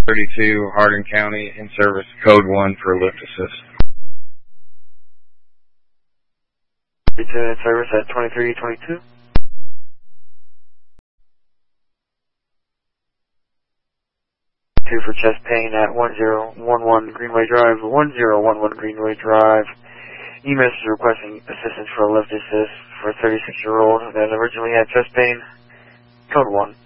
32 Hardin County, in service, code 1 for lift assist. 32 in service at 2322. 2 for chest pain at 1011 Greenway Drive, 1011 Greenway Drive. EMS is requesting assistance for a lift assist for a 36-year-old that originally had chest pain. Code 1.